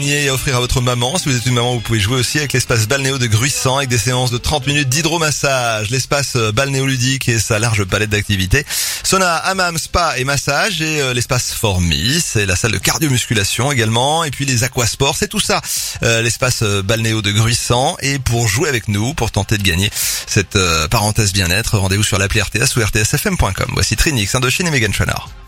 Et à offrir à votre maman. Si vous êtes une maman, vous pouvez jouer aussi avec l'espace balnéo de Gruissant avec des séances de 30 minutes d'hydromassage. L'espace balnéoludique et sa large palette d'activités. Sauna, hammam, spa et massage. Et l'espace Formis, c'est la salle de cardio-musculation également. Et puis les aquasports, c'est tout ça. L'espace balnéo de Gruissant. Et pour jouer avec nous, pour tenter de gagner cette parenthèse bien-être, rendez-vous sur l'appli RTS ou rtsfm.com. Voici Trinix, Indochine et Megan Trainor.